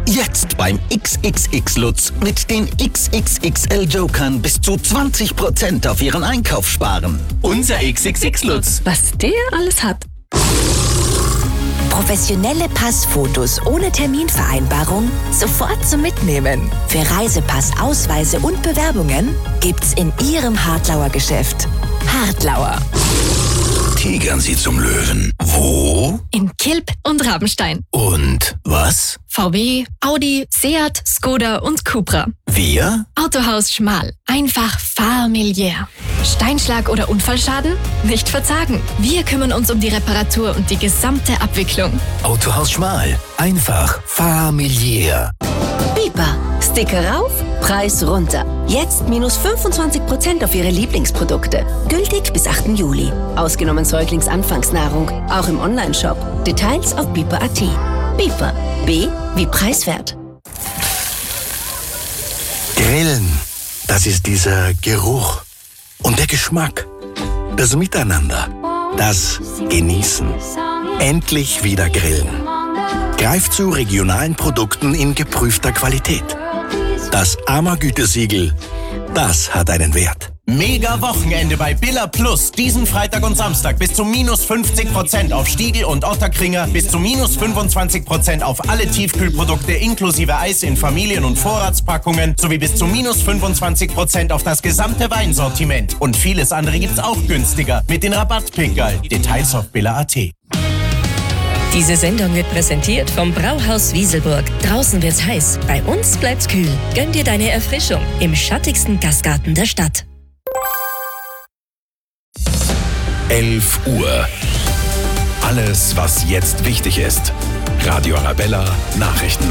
Jetzt beim XXX Lutz mit den XXXL Jokern bis zu 20% auf Ihren Einkauf sparen. Unser XXX Lutz. Was der alles hat. Professionelle Passfotos ohne Terminvereinbarung sofort zum Mitnehmen. Für Reisepass, Ausweise und Bewerbungen gibt's in Ihrem Hartlauer Geschäft. Hartlauer. Tigern Sie zum Löwen. Wo? In Kilb und Rabenstein. Und was? VW, Audi, Seat, Skoda und Cupra. Wir? Autohaus Schmal. Einfach familiär. Steinschlag oder Unfallschaden? Nicht verzagen. Wir kümmern uns um die Reparatur und die gesamte Abwicklung. Autohaus Schmal. Einfach familiär. Biper. Sticker rauf, Preis runter. Jetzt minus 25% auf Ihre Lieblingsprodukte. Gültig bis 8. Juli. Ausgenommen Säuglingsanfangsnahrung. Auch im Onlineshop. Details auf biper.at. Biper. B wie preiswert. Grillen, das ist dieser Geruch und der Geschmack, das Miteinander, das Genießen. Endlich wieder grillen. Greift zu regionalen Produkten in geprüfter Qualität. Das AMA-Gütesiegel, das hat einen Wert. Mega Wochenende bei Billa Plus. Diesen Freitag und Samstag bis zu minus 50% auf Stiegel und Otterkringer, bis zu minus 25% auf alle Tiefkühlprodukte inklusive Eis in Familien- und Vorratspackungen sowie bis zu minus 25% auf das gesamte Weinsortiment. Und vieles andere gibt's auch günstiger mit den Rabattpickerl. Details auf billa.at. Diese Sendung wird präsentiert vom Brauhaus Wieselburg. Draußen wird's heiß, bei uns bleibt's kühl. Gönn dir deine Erfrischung im schattigsten Gastgarten der Stadt. 11 Uhr. Alles, was jetzt wichtig ist. Radio Arabella Nachrichten.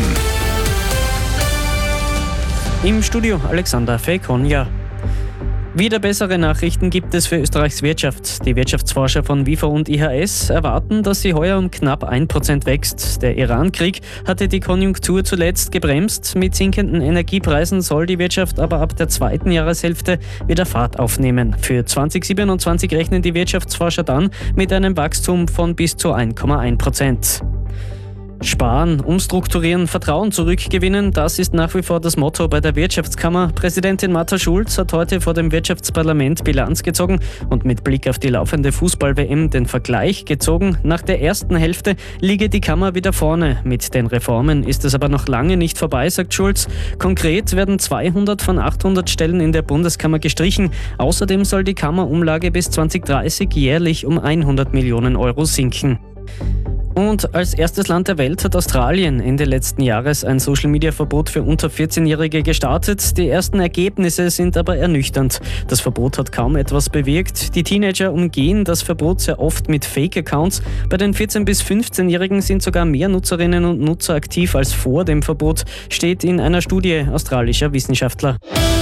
Im Studio Alexander Fekonja. Wieder bessere Nachrichten gibt es für Österreichs Wirtschaft. Die Wirtschaftsforscher von WIFO und IHS erwarten, dass sie heuer um knapp 1% wächst. Der Iran-Krieg hatte die Konjunktur zuletzt gebremst. Mit sinkenden Energiepreisen soll die Wirtschaft aber ab der zweiten Jahreshälfte wieder Fahrt aufnehmen. Für 2027 rechnen die Wirtschaftsforscher dann mit einem Wachstum von bis zu 1,1%. Sparen, umstrukturieren, Vertrauen zurückgewinnen, das ist nach wie vor das Motto bei der Wirtschaftskammer. Präsidentin Martha Schulz hat heute vor dem Wirtschaftsparlament Bilanz gezogen und mit Blick auf die laufende Fußball-WM den Vergleich gezogen. Nach der ersten Hälfte liege die Kammer wieder vorne. Mit den Reformen ist es aber noch lange nicht vorbei, sagt Schulz. Konkret werden 200 von 800 Stellen in der Bundeskammer gestrichen. Außerdem soll die Kammerumlage bis 2030 jährlich um 100 Millionen Euro sinken. Und als erstes Land der Welt hat Australien Ende letzten Jahres ein Social-Media-Verbot für unter 14-Jährige gestartet. Die ersten Ergebnisse sind aber ernüchternd. Das Verbot hat kaum etwas bewirkt. Die Teenager umgehen das Verbot sehr oft mit Fake-Accounts. Bei den 14- bis 15-Jährigen sind sogar mehr Nutzerinnen und Nutzer aktiv als vor dem Verbot, steht in einer Studie australischer Wissenschaftler.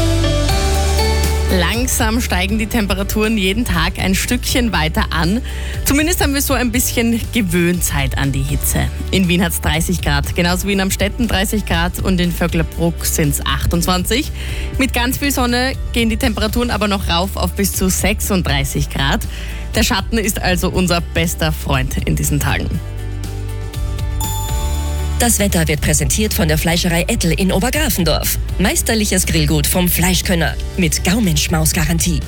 Langsam steigen die Temperaturen jeden Tag ein Stückchen weiter an. Zumindest haben wir so ein bisschen Gewöhnzeit an die Hitze. In Wien hat es 30 Grad, genauso wie in Amstetten 30 Grad und in Vöcklerbruck sind es 28. Mit ganz viel Sonne gehen die Temperaturen aber noch rauf auf bis zu 36 Grad. Der Schatten ist also unser bester Freund in diesen Tagen. Das Wetter wird präsentiert von der Fleischerei Ettel in Obergrafendorf. Meisterliches Grillgut vom Fleischkönner mit Gaumenschmaus-Garantie.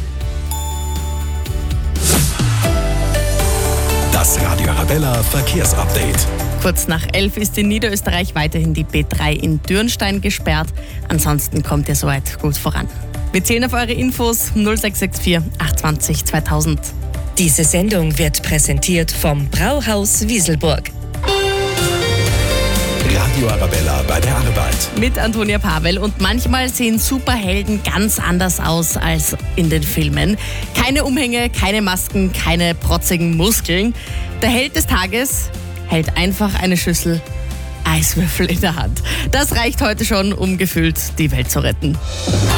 Das Radio Arabella Verkehrsupdate. Kurz nach 11 ist in Niederösterreich weiterhin die B3 in Dürnstein gesperrt. Ansonsten kommt ihr soweit gut voran. Wir zählen auf eure Infos 0664 820 2000. Diese Sendung wird präsentiert vom Brauhaus Wieselburg. Radio Arabella bei der Arbeit. Mit Antonia Pavel. Und manchmal sehen Superhelden ganz anders aus als in den Filmen. Keine Umhänge, keine Masken, keine protzigen Muskeln. Der Held des Tages hält einfach eine Schüssel Eiswürfel in der Hand. Das reicht heute schon, um gefühlt die Welt zu retten.